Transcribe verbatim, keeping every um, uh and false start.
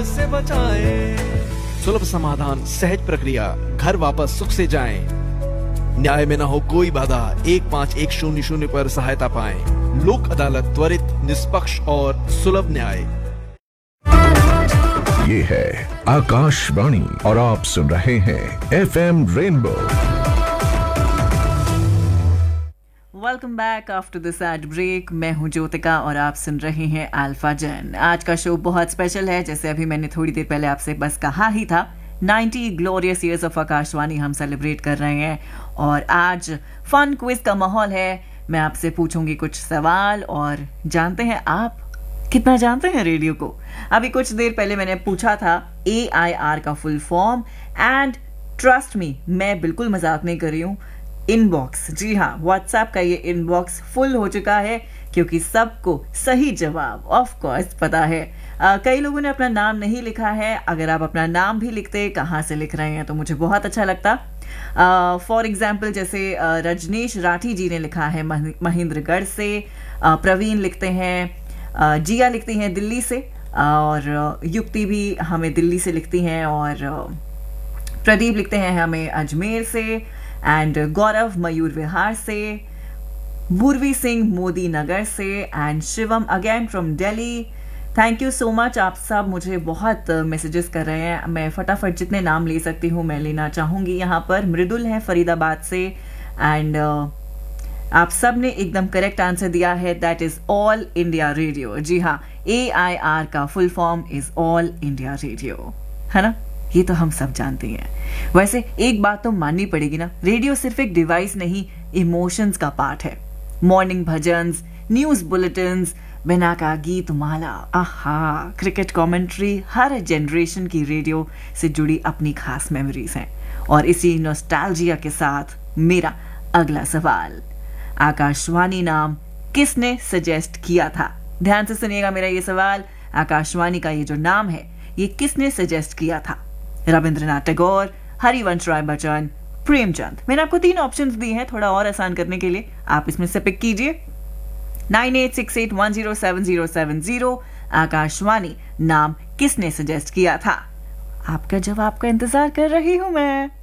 से बचाए। सुलभ समाधान, सहज प्रक्रिया, घर वापस सुख से जाएं। न्याय में न हो कोई बाधा, एक पाँच एक शून्य शून्य पर सहायता पाएं। लोक अदालत, त्वरित, निष्पक्ष और सुलभ न्याय। ये है आकाशवाणी और आप सुन रहे हैं F M rainbow. Welcome back after this ad break. मैं हूं ज्योतिका और आप सुन रहे हैं अल्फा जन। आज का शो बहुत स्पेशल है, जैसे अभी मैंने थोड़ी देर पहले आपसे बस कहा ही था। Ninety glorious years of Akashvani हम सेलिब्रेट कर रहे हैं और आज फन क्विज का माहौल है। मैं आपसे पूछूंगी कुछ सवाल और जानते हैं आप कितना जानते हैं रेडियो को। अभी कुछ देर पहले मैंने पूछा था ए आई आर का full form, and trust me, मैं बिल्कुल मजाक नहीं कर रही हूँ। इनबॉक्स, जी हाँ, व्हाट्सएप का ये इनबॉक्स फुल हो चुका है क्योंकि सबको सही जवाब ऑफ कोर्स पता है। आ, कई लोगों ने अपना नाम नहीं लिखा है। अगर आप अपना नाम भी लिखते, कहाँ से लिख रहे हैं, तो मुझे बहुत अच्छा लगता। फॉर एग्जाम्पल जैसे आ, रजनीश राठी जी ने लिखा है महेंद्रगढ़ से, आ, प्रवीण लिखते हैं, आ, जिया लिखती हैं दिल्ली से, और युक्ति भी हमें दिल्ली से लिखती हैं, और प्रदीप लिखते हैं हमें अजमेर से, एंड गौरव मयूर विहार से, भूरवी सिंह मोदी नगर से, and Shivam again from Delhi. Thank you so much. आप सब मुझे बहुत मैसेजेस कर रहे हैं। मैं फटाफट जितने नाम ले सकती हूँ मैं लेना चाहूँगी। यहाँ पर मृदुल है फरीदाबाद से, एंड uh, आप सब ने एकदम करेक्ट आंसर दिया है, that is all India radio. जी हाँ, ए आई आर का full form is all India radio, है ना। ये तो हम सब जानते हैं। वैसे एक बात तो माननी पड़ेगी ना, रेडियो सिर्फ एक डिवाइस नहीं, इमोशंस का पार्ट है। मॉर्निंग भजन्स, न्यूज बुलेटिन्स, बिना का गीत माला, आहा, क्रिकेट कमेंट्री, हर जनरेशन की रेडियो से जुड़ी अपनी खास मेमोरीज हैं। और इसी नॉस्टैल्जिया के साथ मेरा अगला सवाल, आकाशवाणी नाम किसने सजेस्ट किया था? ध्यान से सुनिएगा मेरा ये सवाल। आकाशवाणी का ये जो नाम है, ये किसने सजेस्ट किया था? रविंद्रनाथ टैगोर, हरिवंश राय बच्चन, प्रेमचंद। मैंने आपको तीन ऑप्शंस दिए हैं थोड़ा और आसान करने के लिए, आप इसमें से पिक कीजिए। Nine eight six eight one zero seven zero seven zero. Akashvani नाम किसने सजेस्ट किया था? आपका जवाब का इंतजार कर रही हूं मैं।